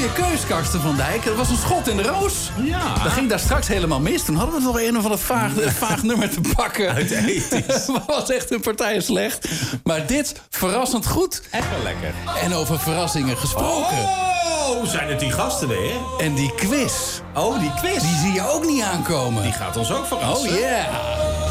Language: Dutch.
goede keus, Karsten van Dijk. Dat was een schot in de roos. Ja. Dat ging daar straks helemaal mis. Toen hadden we nog een of ander vaag nummer te pakken. Uit ethisch. Het was echt een partij slecht. Maar dit verrassend goed. Echt wel lekker. En over verrassingen gesproken. Oh, zijn het die gasten weer? En die quiz. Oh, die quiz. Die zie je ook niet aankomen. Die gaat ons ook verrassen. Oh yeah.